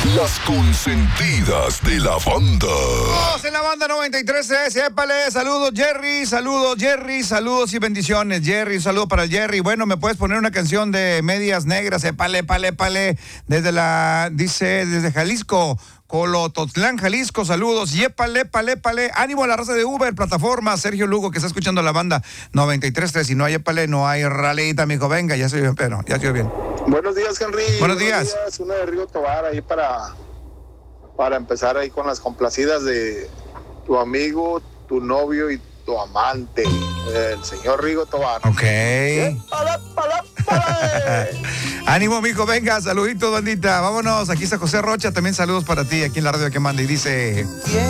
Las consentidas de la banda. Todos en la banda 93.3, épale, saludos Jerry, saludos y bendiciones, Jerry, un saludo para el Jerry. Bueno, ¿me puedes poner una canción de Medias Negras? Épale, desde Jalisco, Colototlán, Jalisco, saludos, y épale, ánimo a la raza de Uber, plataforma, Sergio Lugo, que está escuchando la banda 93.3, si no hay épale, no hay ralita, mijo, venga, ya se oyó bien. Buenos días, Henry. Buenos días. Una de Río Tobar ahí para empezar ahí con las complacidas de tu amigo, tu novio y tu amante, el señor Rigo Tobar. Ok. Ánimo, mijo, venga, saluditos, bandita. Vámonos, aquí está José Rocha, también saludos para ti, aquí en la radio que manda y dice...